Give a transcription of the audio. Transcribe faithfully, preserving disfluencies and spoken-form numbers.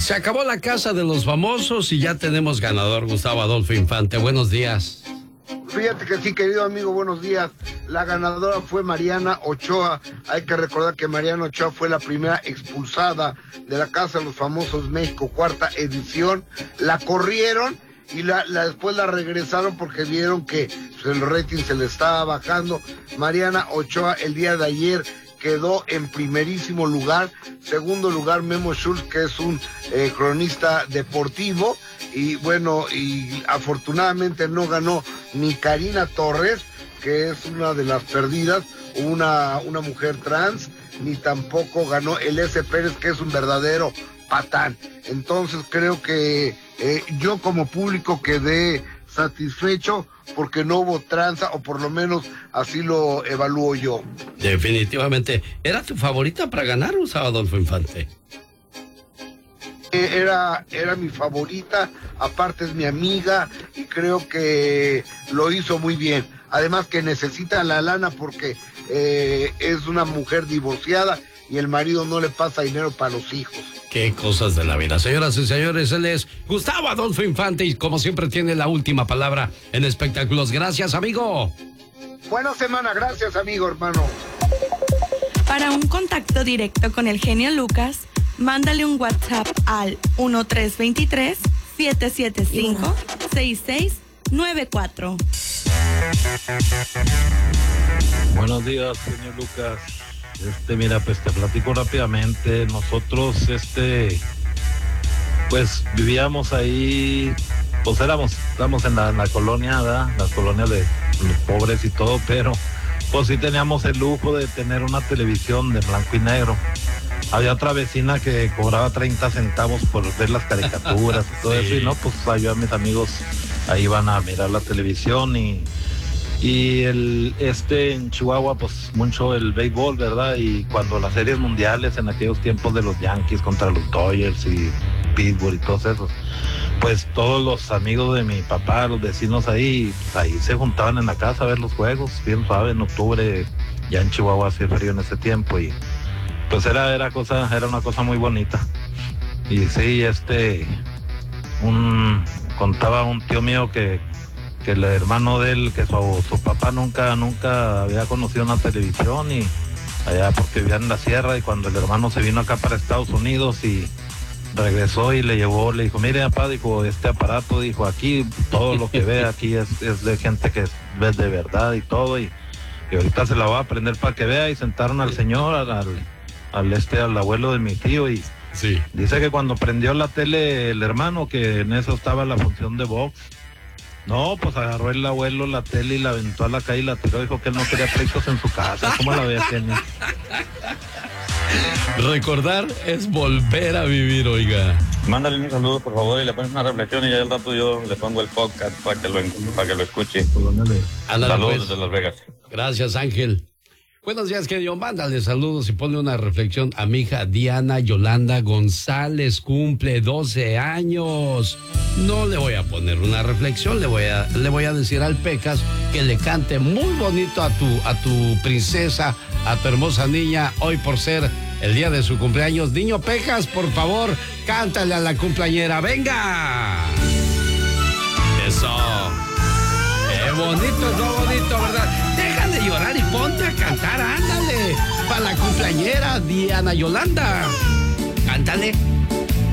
Se acabó la casa de los famosos y ya tenemos ganador, Gustavo Adolfo Infante. Buenos días. Fíjate que sí, querido amigo, buenos días. La ganadora fue Mariana Ochoa. Hay que recordar que Mariana Ochoa fue la primera expulsada de la Casa de los Famosos México, cuarta edición. La corrieron y la, la después la regresaron porque vieron que pues, el rating se le estaba bajando. Mariana Ochoa el día de ayer quedó en primerísimo lugar. Segundo lugar, Memo Schultz, que es un eh, cronista deportivo. Y bueno, y afortunadamente no ganó ni Karina Torres, que es una de las perdidas, una, una mujer trans, ni tampoco ganó el S. Pérez, que es un verdadero patán. Entonces creo que eh, yo como público quedé satisfecho porque no hubo tranza, o por lo menos así lo evalúo yo. Definitivamente. ¿Era tu favorita para ganar, Gustavo Adolfo Infante? Era, era mi favorita, aparte es mi amiga y creo que lo hizo muy bien. Además que necesita la lana porque eh, es una mujer divorciada y el marido no le pasa dinero para los hijos. Qué cosas de la vida. Señoras y señores, él es Gustavo Adolfo Infante y como siempre tiene la última palabra en espectáculos. Gracias, amigo. Buena semana, gracias, amigo, hermano. Para un contacto directo con el genio Lucas, mándale un WhatsApp al uno tres dos tres, siete siete cinco, seis seis nueve cuatro. Buenos días, señor Lucas. Este, mira, pues te platico rápidamente. Nosotros, este, pues vivíamos ahí, pues éramos, estábamos en la, en la colonia, ¿verdad? La colonia de los pobres y todo, pero pues sí teníamos el lujo de tener una televisión de blanco y negro. Había otra vecina que cobraba treinta centavos por ver las caricaturas y todo sí. Eso, y no, pues yo a mis amigos ahí van a mirar la televisión y, y el, este en Chihuahua, pues mucho el béisbol, ¿verdad? Y cuando las series mundiales en aquellos tiempos de los Yankees contra los Dodgers y Pittsburgh y todos esos, pues todos los amigos de mi papá, los vecinos ahí, pues ahí se juntaban en la casa a ver los juegos, bien suave, en octubre, ya en Chihuahua hacía frío en ese tiempo y pues era, era cosa, era una cosa muy bonita. Y sí, este, un, contaba un tío mío que, que el hermano de él, que su, su papá nunca, nunca había conocido una televisión y allá porque vivía en la sierra y cuando el hermano se vino acá para Estados Unidos y regresó y le llevó, le dijo, mire papá, dijo, este aparato, dijo, aquí todo lo que ve aquí es, es de gente que ve de verdad y todo y, y ahorita se la va a aprender para que vea y sentaron al señor, al, al al este al abuelo de mi tío y sí. Dice que cuando prendió la tele el hermano, que en eso estaba la función de box, no, pues agarró el abuelo la tele y la aventó a la calle y la tiró, dijo que él no quería pleitos en su casa. ¿Cómo la ve, Kenny? Recordar es volver a vivir, oiga. Mándale un saludo, por favor, y le pones una reflexión y ya al rato yo le pongo el podcast para que lo, para que lo escuche. Ándale, saludos pues. desde Las Vegas. Gracias, Ángel. Buenos días, querido. Mándale saludos y ponle una reflexión a mi hija Diana Yolanda González. Cumple doce años. No le voy a poner una reflexión, le voy a, le voy a decir al Pecas que le cante muy bonito a tu, a tu princesa, a tu hermosa niña, hoy por ser el día de su cumpleaños. Niño Pecas, por favor, cántale a la cumpleañera. ¡Venga! Eso. ¡Qué bonito, es lo bonito, ¿verdad? Deja de llorar y ponte a cantar, ándale. Para la cumpleañera, Diana Yolanda. Cántale.